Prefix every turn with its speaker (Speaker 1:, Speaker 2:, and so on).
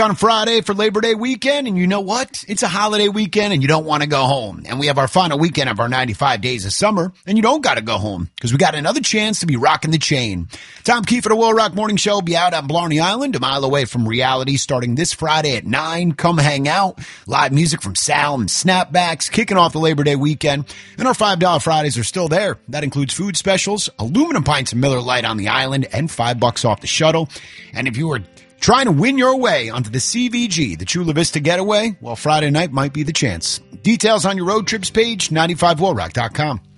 Speaker 1: On Friday for Labor Day weekend, and you know what? It's a holiday weekend and you don't want to go home. And we have our final weekend of our 95 days of summer, and you don't got to go home because we got another chance to be rocking the chain. Tom Keefe of the Will Rock Morning Show will be out on Blarney Island, a mile away from reality, starting this Friday at 9. Come hang out. Live music from Sal and Snapbacks, kicking off the Labor Day weekend. And our $5 Fridays are still there. That includes food specials, aluminum pints of Miller Lite on the island, and $5 off the shuttle. And if you were trying to win your way onto the CVG, the Chula Vista Getaway, well, Friday night might be the chance. Details on your road trips page, 95willrock.com.